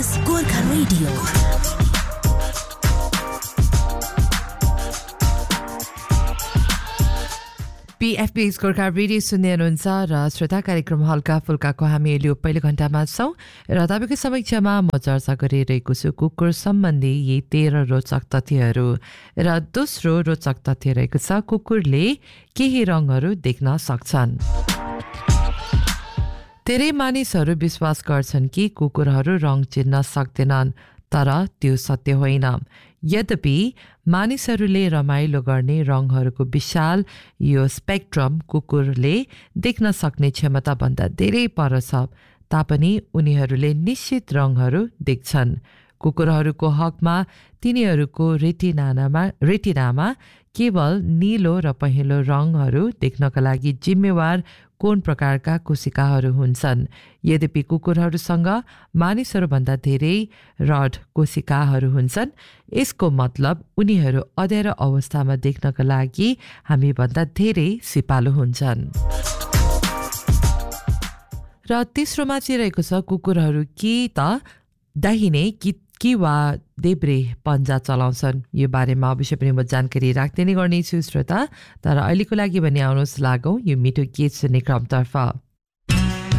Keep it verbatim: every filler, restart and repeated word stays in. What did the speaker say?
S Gorkha radio. PFP Gorkha radio सुन्दै हुनुहुन्छ र श्रोता कार्यक्रम हल्का फुल्काको हामी यो पहिलो घण्टामा छौँ र तपाईँको समक्षमा म चर्चा गरिरहेको छु कुकुर सम्बन्धी यी तेह्र रोचक तथ्यहरू र दोस्रो रोचक तथ्य रहेको छ कुकुरले केही रङहरू देख्न सक्छन्। धेरै मानिसहरू विश्वास गर्छन् कि कुकुरहरू रङ चिन्न सक्दैनन्, तर त्यो सत्य होइन। यद्यपि मानिसहरूले रमाइलो गर्ने रङहरूको विशाल यो स्पेक्ट्रम कुकुरले देख्न सक्ने क्षमताभन्दा धेरै पर छ, तापनि उनीहरूले निश्चित रङहरू देख्छन्। कुकुरहरूको हकमा तिनीहरूको रेटिनामा रेटिनामा केवल नीलो र पहेँलो रङहरू देख्नका लागि जिम्मेवार कोन प्रकारका कोशिकाहरू हुन्छन्। यद्यपि कुकुरहरूसँग मानिसहरूभन्दा धेरै रड कोशिकाहरू हुन्छन्। यसको मतलब उनीहरू अँध्यारो अवस्थामा देख्नका लागि हामीभन्दा धेरै सिपालु हुन्छन्। र तेस्रोमा चाहिँ रहेको छ कुकुरहरू कि त दाहिने कि कि वा देब्रे पन्जा चलाउँछन्। यो बारेमा अवश्य पनि म जानकारी राख्दै नै गर्नेछु श्रोता, तर अहिलेको लागि भने आउनुहोस् लागौँ यो मिठो गीत सुन्ने क्रमतर्फ।